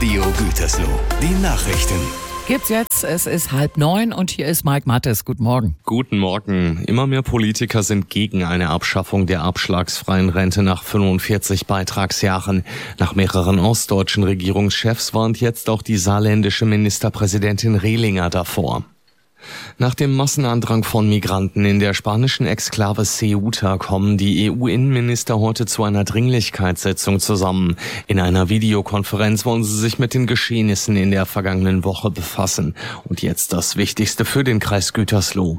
Radio Gütersloh. Die Nachrichten. Gibt's jetzt, es ist 8:30 und hier ist Mike Mattes. Guten Morgen. Guten Morgen. Immer mehr Politiker sind gegen eine Abschaffung der abschlagsfreien Rente nach 45 Beitragsjahren. Nach mehreren ostdeutschen Regierungschefs warnt jetzt auch die saarländische Ministerpräsidentin Rehlinger davor. Nach dem Massenandrang von Migranten in der spanischen Exklave Ceuta kommen die EU-Innenminister heute zu einer Dringlichkeitssitzung zusammen. In einer Videokonferenz wollen sie sich mit den Geschehnissen in der vergangenen Woche befassen. Und jetzt das Wichtigste für den Kreis Gütersloh.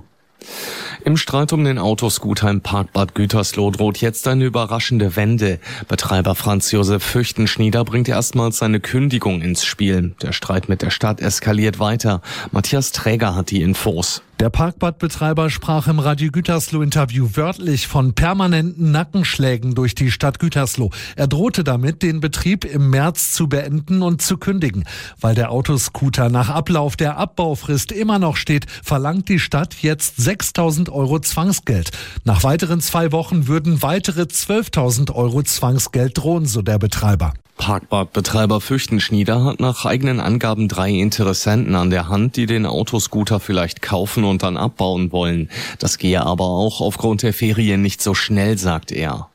Im Streit um den Autoscooter im Parkbad Gütersloh droht jetzt eine überraschende Wende. Betreiber Franz Josef Fürchtenschnieder bringt erstmals seine Kündigung ins Spiel. Der Streit mit der Stadt eskaliert weiter. Matthias Träger hat die Infos. Der Parkbadbetreiber sprach im Radio Gütersloh-Interview wörtlich von permanenten Nackenschlägen durch die Stadt Gütersloh. Er drohte damit, den Betrieb im März zu beenden und zu kündigen. Weil der Autoscooter nach Ablauf der Abbaufrist immer noch steht, verlangt die Stadt jetzt 6.000 Euro Zwangsgeld. Nach weiteren 2 Wochen würden weitere 12.000 Euro Zwangsgeld drohen, so der Betreiber. Parkbadbetreiber Fürchtenschnieder hat nach eigenen Angaben 3 Interessenten an der Hand, die den Autoscooter vielleicht kaufen und dann abbauen wollen. Das gehe aber auch aufgrund der Ferien nicht so schnell, sagt er.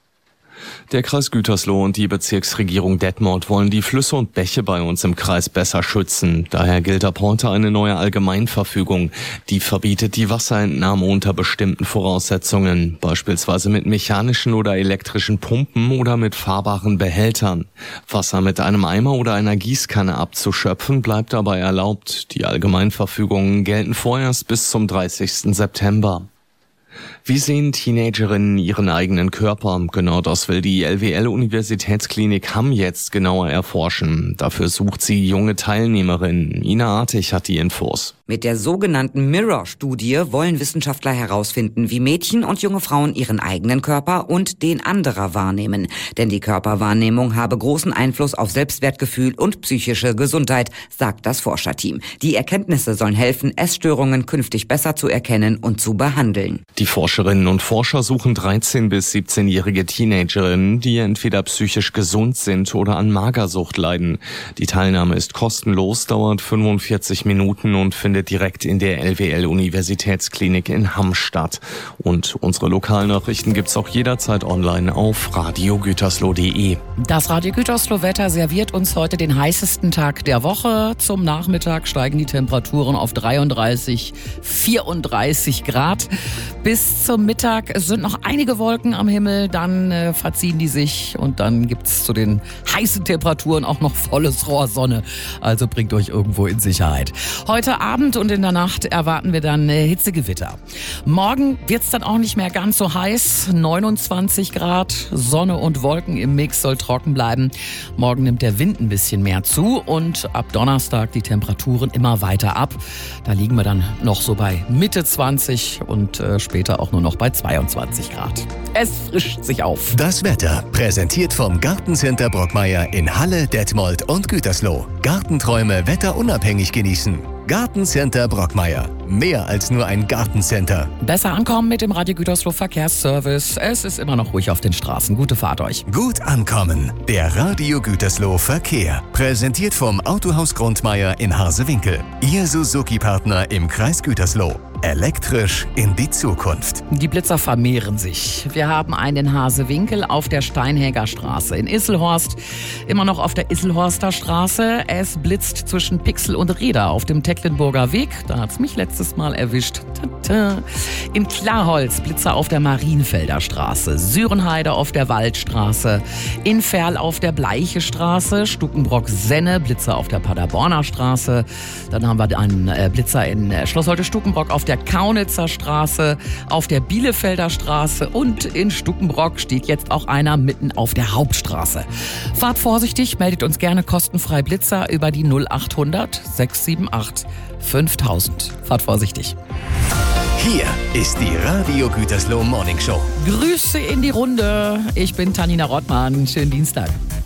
Der Kreis Gütersloh und die Bezirksregierung Detmold wollen die Flüsse und Bäche bei uns im Kreis besser schützen. Daher gilt ab heute eine neue Allgemeinverfügung. Die verbietet die Wasserentnahme unter bestimmten Voraussetzungen, beispielsweise mit mechanischen oder elektrischen Pumpen oder mit fahrbaren Behältern. Wasser mit einem Eimer oder einer Gießkanne abzuschöpfen bleibt dabei erlaubt. Die Allgemeinverfügungen gelten vorerst bis zum 30. September. Wie sehen Teenagerinnen ihren eigenen Körper? Genau das will die LWL-Universitätsklinik Hamm jetzt genauer erforschen. Dafür sucht sie junge Teilnehmerinnen. Ina Artig hat die Infos. Mit der sogenannten Mirror-Studie wollen Wissenschaftler herausfinden, wie Mädchen und junge Frauen ihren eigenen Körper und den anderer wahrnehmen. Denn die Körperwahrnehmung habe großen Einfluss auf Selbstwertgefühl und psychische Gesundheit, sagt das Forscherteam. Die Erkenntnisse sollen helfen, Essstörungen künftig besser zu erkennen und zu behandeln. Die Forscherinnen und Forscher suchen 13- bis 17-jährige Teenagerinnen, die entweder psychisch gesund sind oder an Magersucht leiden. Die Teilnahme ist kostenlos, dauert 45 Minuten und findet direkt in der LWL-Universitätsklinik in Hamm statt. Und unsere Lokalnachrichten gibt's auch jederzeit online auf radiogütersloh.de. Das Radio Gütersloh-Wetter serviert uns heute den heißesten Tag der Woche. Zum Nachmittag steigen die Temperaturen auf 33, 34 Grad. Bis zum Mittag sind noch einige Wolken am Himmel, dann verziehen die sich und dann gibt's zu den heißen Temperaturen auch noch volles Rohr Sonne. Also bringt euch irgendwo in Sicherheit. Heute Abend und in der Nacht erwarten wir dann Hitzegewitter. Morgen wird's dann auch nicht mehr ganz so heiß, 29 Grad, Sonne und Wolken im Mix, soll trocken bleiben. Morgen nimmt der Wind ein bisschen mehr zu und ab Donnerstag die Temperaturen immer weiter ab. Da liegen wir dann noch so bei Mitte 20 und später auch nur noch bei 22 Grad. Es frischt sich auf. Das Wetter präsentiert vom Gartencenter Brockmeier in Halle, Detmold und Gütersloh. Gartenträume wetterunabhängig genießen. Gartencenter Brockmeier. Mehr als nur ein Gartencenter. Besser ankommen mit dem Radio Gütersloh Verkehrsservice. Es ist immer noch ruhig auf den Straßen. Gute Fahrt euch. Gut ankommen. Der Radio Gütersloh Verkehr. Präsentiert vom Autohaus Grundmeier in Harsewinkel. Ihr Suzuki-Partner im Kreis Gütersloh. Elektrisch in die Zukunft. Die Blitzer vermehren sich. Wir haben einen in Harsewinkel auf der Steinhäger Straße. In Isselhorst immer noch auf der Isselhorster Straße. Es blitzt zwischen Pixel und Reda auf dem Tecklenburger Weg. Da hat's mich letztes Mal erwischt. Tada. In Klarholz Blitzer auf der Marienfelder Straße. Sürenheide auf der Waldstraße. In Ferl auf der Bleiche Straße. Stukenbrock-Senne Blitzer auf der Paderborner Straße. Dann haben wir einen Blitzer in Schlossholte-Stukenbrock auf der Kaunitzer Straße, auf der Bielefelder Straße und in Stukenbrock steht jetzt auch einer mitten auf der Hauptstraße. Fahrt vorsichtig, meldet uns gerne kostenfrei Blitzer über die 0800 678 5000. Fahrt vorsichtig. Hier ist die Radio Gütersloh Morning Show. Grüße in die Runde. Ich bin Tanina Rottmann. Schönen Dienstag.